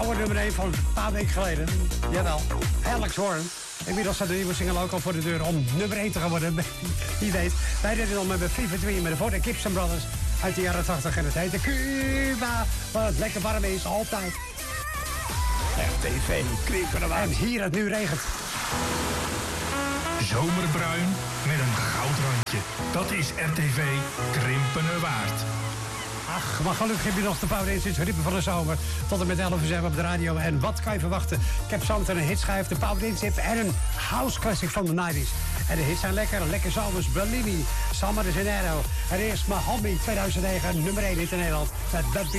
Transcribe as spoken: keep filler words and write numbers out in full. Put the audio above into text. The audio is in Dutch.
oude nummer één van een paar weken geleden. Jawel, Alex Horn. Inmiddels staat de nieuwe single ook al voor de deur om nummer één te gaan worden. Wie weet. Wij deden het al met Fever twee met de voor de Gibson Brothers uit de jaren tachtig. En het heette Cuba. Waar het lekker warm is, altijd. R T V, krieken en hier het nu regent. Zomerbruin met een goudrandje. Dat is R T V Krimpene waard. Ach, maar gelukkig heb je nog de Power Instits riepen van de zomer. Tot en met elf uur zijn we op de radio. En wat kan je verwachten? Ik heb zometeen een hitschijf, de Power Instits en een house classic van de nineties. En de hits zijn lekker, lekker zomers. Bellini, Summer de Janeiro. En eerst Mahomey tweeduizend negen, nummer één in Nederland. Met